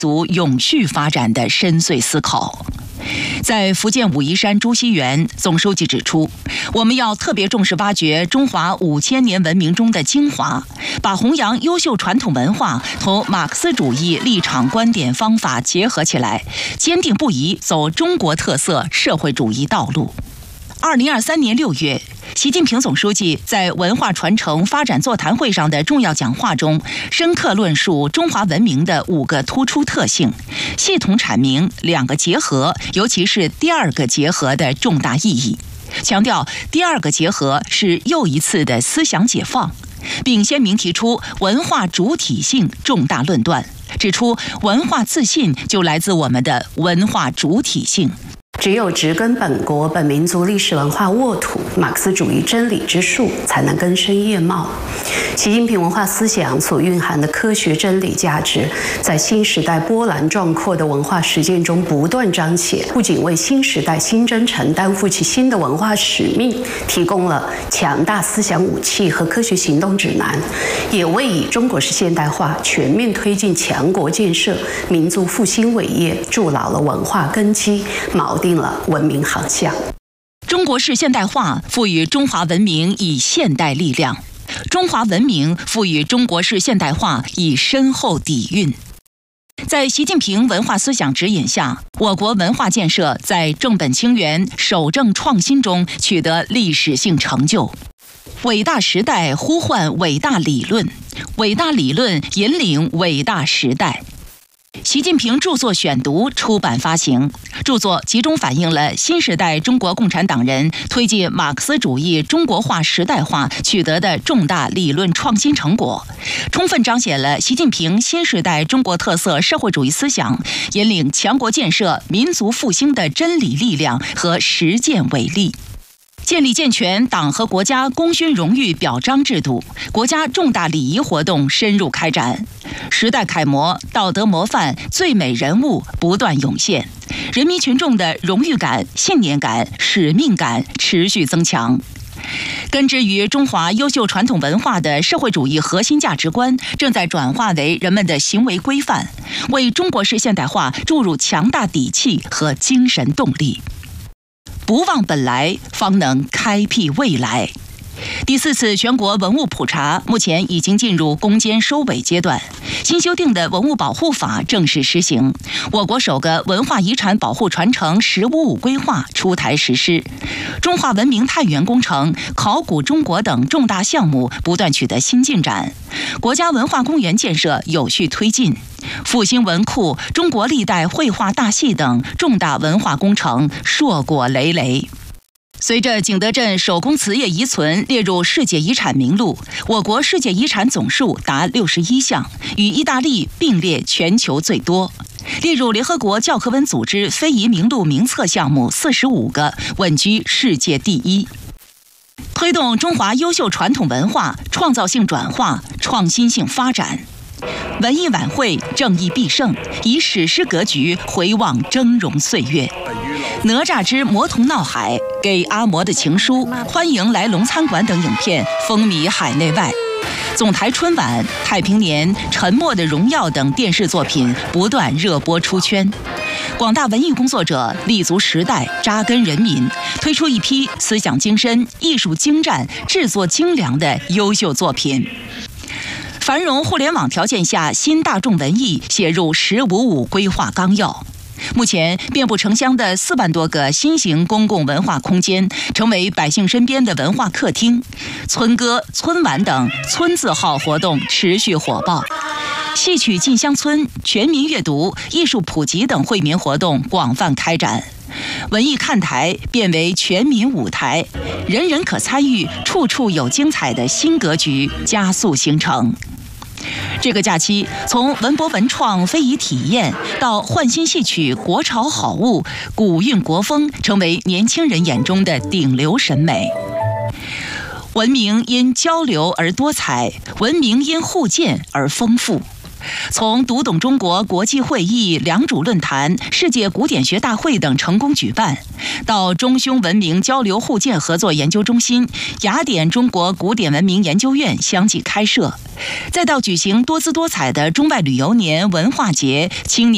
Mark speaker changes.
Speaker 1: 族永续发展的深邃思考。在福建武夷山朱熹园，总书记指出，我们要特别重视挖掘中华5000年文明中的精华，把弘扬优秀传统文化同马克思主义立场观点方法结合起来，坚定不移走中国特色社会主义道路。2023年6月，习近平总书记在文化传承发展座谈会上的重要讲话中，深刻论述中华文明的5个突出特性，系统阐明2个结合，尤其是第2个结合的重大意义，强调第2个结合是又一次的思想解放，并鲜明提出文化主体性重大论断，指出文化自信就来自我们的文化主体性。
Speaker 2: 只有植根本国本民族历史文化沃土，马克思主义真理之树才能根深叶茂。习近平文化思想所蕴含的科学真理价值，在新时代波澜壮阔的文化实践中不断彰显，不仅为新时代新征程担负起新的文化使命提供了强大思想武器和科学行动指南，也为以中国式现代化全面推进强国建设、民族复兴伟业筑牢了文化根基，锚定了文明航向。
Speaker 1: 中国式现代化赋予中华文明以现代力量，中华文明赋予中国式现代化以深厚底蕴。在习近平文化思想指引下，我国文化建设在正本清源、守正创新中取得历史性成就。伟大时代呼唤伟大理论，伟大理论引领伟大时代。习近平著作选读出版发行，著作集中反映了新时代中国共产党人推进马克思主义中国化时代化取得的重大理论创新成果，充分彰显了习近平新时代中国特色社会主义思想引领强国建设、民族复兴的真理力量和实践伟力。建立健全党和国家功勋荣誉表彰制度，国家重大礼仪活动深入开展，时代楷模、道德模范、最美人物不断涌现，人民群众的荣誉感、信念感、使命感持续增强。根植于中华优秀传统文化的社会主义核心价值观正在转化为人们的行为规范，为中国式现代化注入强大底气和精神动力。不忘本来，方能开辟未来。第4次全国文物普查目前已经进入攻坚收尾阶段，新修订的文物保护法正式施行，我国首个文化遗产保护传承“15+5”规划出台实施，中华文明探源工程、考古中国等重大项目不断取得新进展，国家文化公园建设有序推进，复兴文库、中国历代绘画大戏等重大文化工程硕果累累。随着景德镇手工瓷业遗存列入世界遗产名录，我国世界遗产总数达61项，与意大利并列全球最多，列入联合国教科文组织非遗名录名册项目45个，稳居世界第1。推动中华优秀传统文化创造性转化、创新性发展。文艺晚会正义必胜，以史诗格局回望峥嵘岁月。哪吒之魔童闹海、给阿嬷的情书、欢迎来龙餐馆等影片风靡海内外。总台春晚、太平年、沉默的荣耀等电视作品不断热播出圈。广大文艺工作者立足时代、扎根人民，推出一批思想精深、艺术精湛、制作精良的优秀作品。繁荣互联网条件下，新大众文艺写入“15+5”规划纲要。目前，遍布城乡的4万多个新型公共文化空间，成为百姓身边的文化客厅。村歌、村晚等村字号活动持续火爆，戏曲进乡村、全民阅读、艺术普及等惠民活动广泛开展。文艺看台变为全民舞台，人人可参与，处处有精彩的新格局加速形成。这个假期，从文博文创非遗体验到焕新戏曲国潮好物，古韵国风成为年轻人眼中的顶流审美。文明因交流而多彩，文明因互鉴而丰富。从读懂中国国际会议、良渚论坛、世界古典学大会等成功举办，到中匈文明交流互鉴合作研究中心、雅典中国古典文明研究院相继开设，再到举行多姿多彩的中外旅游年、文化节、青年